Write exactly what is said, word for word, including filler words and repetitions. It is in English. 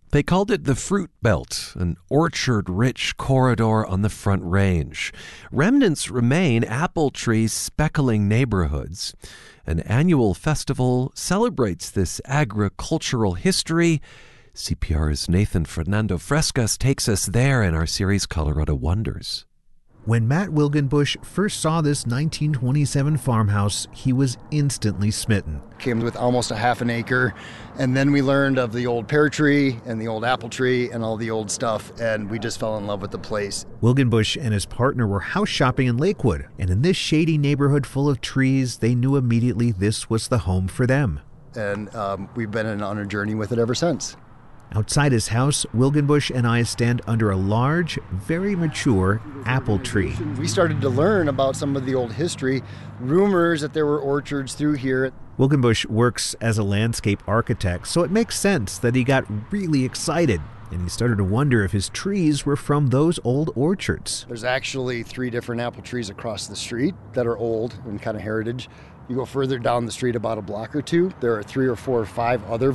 They called it the Fruit Belt, an orchard-rich corridor on the Front Range. Remnants remain, apple trees speckling neighborhoods. An annual festival celebrates this agricultural history. C P R's Nathan Fernando Frescas takes us there in our series Colorado Wonders. When Matt Wilgenbush first saw this nineteen twenty-seven farmhouse, he was instantly smitten. Came with almost a half an acre, and then we learned of the old pear tree and the old apple tree and all the old stuff, and we just fell in love with the place. Wilgenbush and his partner were house shopping in Lakewood, and in this shady neighborhood full of trees, they knew immediately this was the home for them. And um, we've been on a journey with it ever since. Outside his house, Wilgenbush and I stand under a large, very mature apple tree. We started to learn about some of the old history, rumors that there were orchards through here. Wilgenbush works as a landscape architect, so it makes sense that he got really excited, and he started to wonder if his trees were from those old orchards. There's actually three different apple trees across the street that are old and kind of heritage. You go further down the street about a block or two, there are three or four or five other